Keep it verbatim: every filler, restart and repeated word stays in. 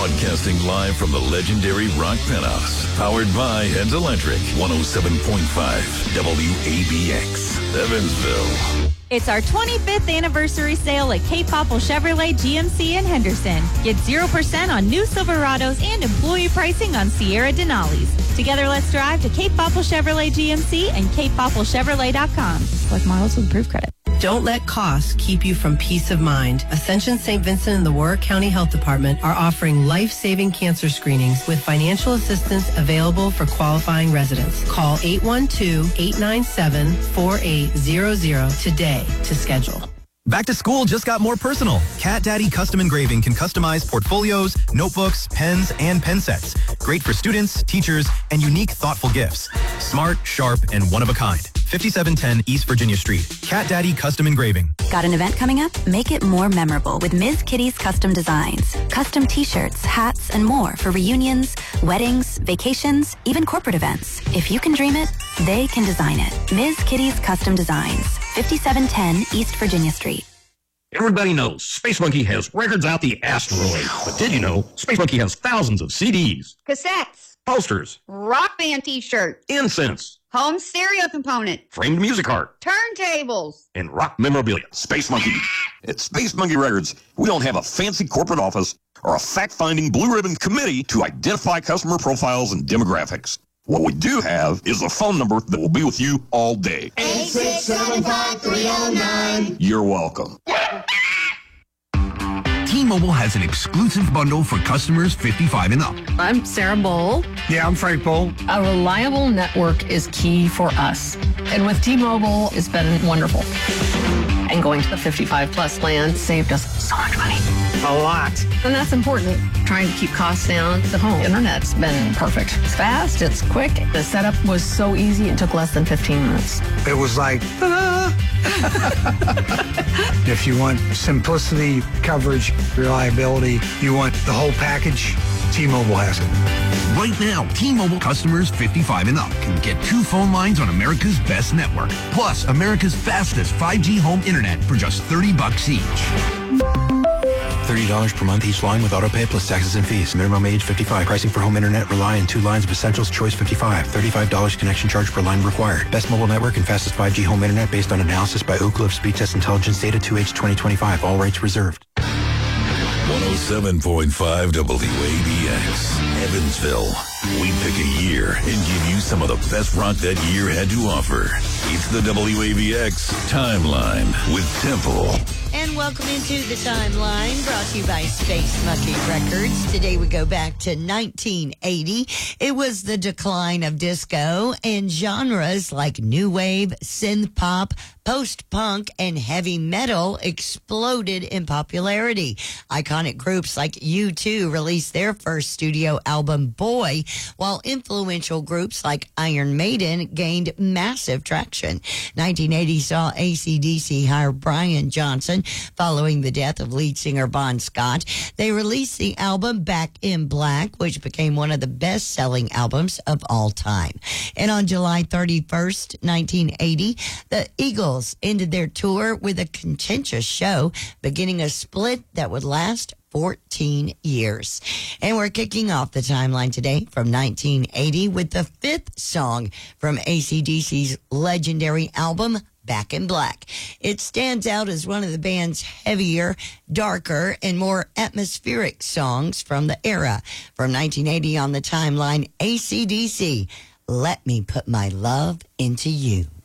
Broadcasting live from the legendary Rock Penthouse. Powered by Heads Electric. one oh seven point five W A B X, Evansville. It's our twenty-fifth anniversary sale at Cape Popple Chevrolet G M C in Henderson. Get zero percent on new Silverados and employee pricing on Sierra Denali's. Together, let's drive to Cape Popple Chevrolet G M C and cape popple chevrolet dot com. Select models with approved credit. Don't let costs keep you from peace of mind. Ascension Saint Vincent and the Warwick County Health Department are offering life-saving cancer screenings with financial assistance available for qualifying residents. Call eight one two, eight nine seven, four eight zero zero today to schedule. Back to school just got more personal. Cat Daddy Custom Engraving can customize portfolios, notebooks, pens, and pen sets. Great for students, teachers, and unique, thoughtful gifts. Smart, sharp, and one of a kind. fifty-seven ten East Virginia Street. Cat Daddy Custom Engraving. Got an event coming up? Make it more memorable with Miz Kitty's Custom Designs. Custom t-shirts, hats, and more for reunions, weddings, vacations, even corporate events. If you can dream it, they can design it. Miz Kitty's Custom Designs. fifty-seven ten East Virginia Street. Everybody knows Space Monkey has records out the asteroid. But did you know Space Monkey has thousands of C Ds, cassettes, posters, rock band t-shirts, incense, home stereo component, framed music art, turntables, and rock memorabilia? Space Monkey. At Space Monkey Records, we don't have a fancy corporate office or a fact-finding blue ribbon committee to identify customer profiles and demographics. What we do have is a phone number that will be with you all day. eight six seven five three oh nine. You're welcome. T-Mobile has an exclusive bundle for customers fifty-five and up. I'm Sarah Bowl. Yeah, I'm Frank Bowl. A reliable network is key for us. And with T-Mobile, it's been wonderful. And going to the fifty-five plus plan saved us so much money. A lot. And that's important. Trying to keep costs down. The home internet's been perfect. It's fast, it's quick. The setup was so easy, it took less than fifteen minutes. It was like, ah. If you want simplicity, coverage, reliability, you want the whole package, T-Mobile has it. Right now, T-Mobile customers fifty-five and up can get two phone lines on America's best network, plus America's fastest five G home internet for just thirty bucks each. thirty dollars per month each line with autopay plus taxes and fees. Minimum age fifty-five. Pricing for home internet rely on two lines of Essentials Choice fifty-five. thirty-five dollars connection charge per line required. Best mobile network and fastest five G home internet based on analysis by Oak Cliff Speed Test Intelligence Data two H twenty twenty-five. All rates reserved. one oh seven point five W A B X, Evansville. We pick a year and give you some of the best rock that year had to offer. It's the W A B X Timeline with Temple. And welcome into the Timeline, brought to you by Space Monkey Records. Today we go back to nineteen eighty. It was the decline of disco, and genres like new wave, synth pop, post-punk, and heavy metal exploded in popularity. Iconic groups like U two released their first studio album, Boy, while influential groups like Iron Maiden gained massive traction. nineteen eighty saw A C D C hire Brian Johnson following the death of lead singer Bon Scott. They released the album Back in Black, which became one of the best-selling albums of all time. And on July thirty-first, nineteen eighty, the Eagles ended their tour with a contentious show, beginning a split that would last fourteen years. And we're kicking off the timeline today from nineteen eighty with the fifth song from A C D C's legendary album, Back in Black. It stands out as one of the band's heavier, darker, and more atmospheric songs from the era. From nineteen eighty on the timeline, A C D C, Let Me Put My Love Into You.